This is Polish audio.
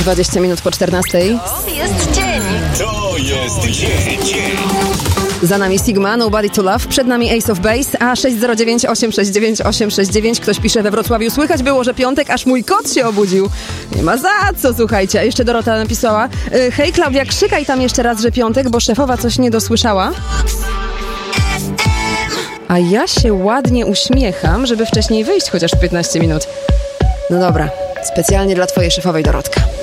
20 minut po 14. To jest dzień. To jest dzień. Za nami Sigma, Nobody to Love, przed nami Ace of Base, a 609 869 869. Ktoś pisze we Wrocławiu, słychać było, że piątek, aż mój kot się obudził. Nie ma za co, słuchajcie. A jeszcze Dorota napisała, hej Klaudia, krzykaj tam jeszcze raz, że piątek, bo szefowa coś nie dosłyszała. A ja się ładnie uśmiecham, żeby wcześniej wyjść chociaż 15 minut. No dobra, specjalnie dla twojej szefowej, Dorotka.